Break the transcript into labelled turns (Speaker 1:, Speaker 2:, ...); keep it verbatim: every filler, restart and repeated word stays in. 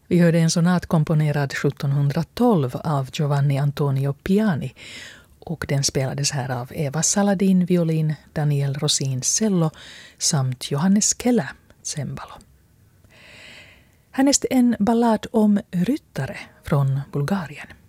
Speaker 1: Vi hörde en sonat komponerad sjuttonhundratolv av Giovanni Antonio Piani och den spelades här av Eva Saladin violin, Daniel Rosin cello samt Johannes Keller cembalo. Härnäst en ballad om ryttare från Bulgarien.